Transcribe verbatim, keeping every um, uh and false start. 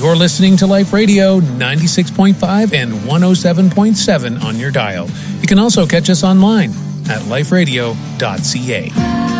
You're listening to Life Radio ninety-six point five and one oh seven point seven on your dial. You can also catch us online at life radio dot c a.